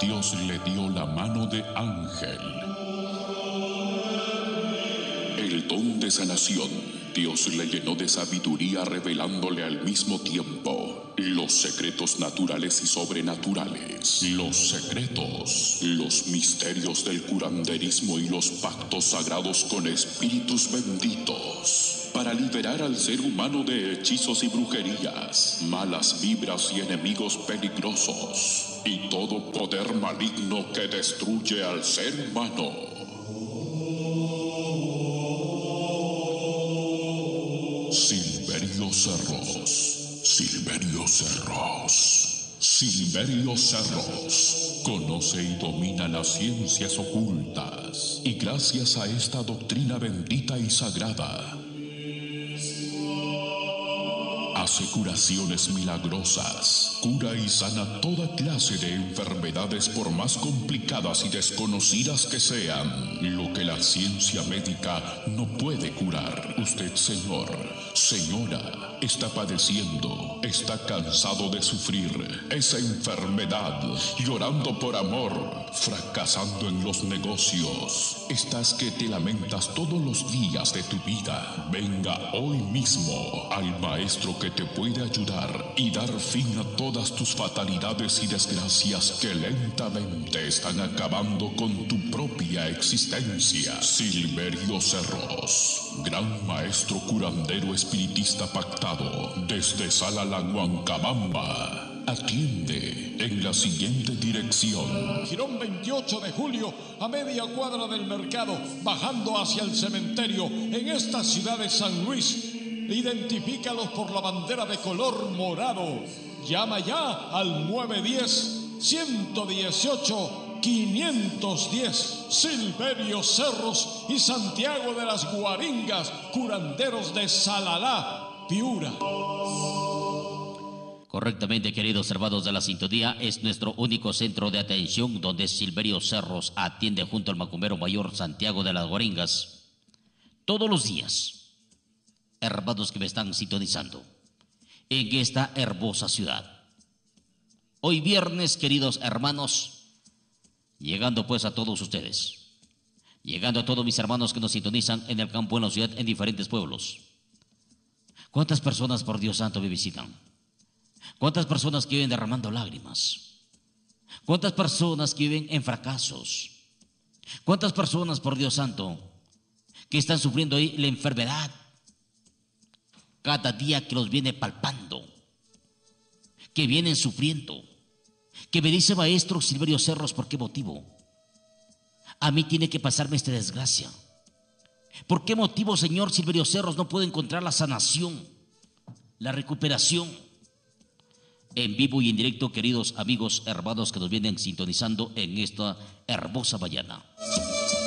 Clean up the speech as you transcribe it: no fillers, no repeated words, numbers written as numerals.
Dios le dio la mano de ángel. El don de sanación, Dios le llenó de sabiduría, revelándole al mismo tiempo los secretos naturales y sobrenaturales, los secretos, los misterios del curanderismo y los pactos sagrados con espíritus benditos, para liberar al ser humano de hechizos y brujerías, malas vibras y enemigos peligrosos, y todo poder maligno que destruye al ser humano. Silverio Cerros, Silverio Cerros, Silverio Cerros conoce y domina las ciencias ocultas, y gracias a esta doctrina bendita y sagrada, hace curaciones milagrosas, cura y sana toda clase de enfermedades, por más complicadas y desconocidas que sean, lo que la ciencia médica no puede curar. Usted, señor, señora, está padeciendo, está cansado de sufrir esa enfermedad, llorando por amor, fracasando en los negocios. Estás que te lamentas todos los días de tu vida. Venga hoy mismo al maestro que te puede ayudar y dar fin a todas tus fatalidades y desgracias que lentamente están acabando con tu propia existencia. Silverio Cerros, gran maestro curandero espiritista pactado desde Salalahuancabamba, atiende en la siguiente dirección: Girón 28 de julio, a media cuadra del mercado, bajando hacia el cementerio, en esta ciudad de San Luis. Identifícalos por la bandera de color morado. Llama ya al 910-118-510. Silverio Cerros y Santiago de las Guaringas, curanderos de Salalá, Piura. Correctamente, queridos hermanos de la sintonía, es nuestro único centro de atención donde Silverio Cerros atiende junto al macumbero mayor Santiago de las Guaringas todos los días. Hermanos que me están sintonizando en esta hermosa ciudad. Hoy viernes, queridos hermanos, llegando pues a todos ustedes, llegando a todos mis hermanos que nos sintonizan en el campo, en la ciudad, en diferentes pueblos. ¿Cuántas personas, por Dios santo, me visitan? ¿Cuántas personas que viven derramando lágrimas? ¿Cuántas personas que viven en fracasos? ¿Cuántas personas, por Dios santo, que están sufriendo ahí la enfermedad cada día que los viene palpando, que vienen sufriendo? Que me dice, maestro Silverio Cerros, ¿por qué motivo a mí tiene que pasarme esta desgracia? ¿Por qué motivo, señor Silverio Cerros, no puedo encontrar la sanación, la recuperación? En vivo y en directo, queridos amigos, hermanos que nos vienen sintonizando en esta hermosa mañana.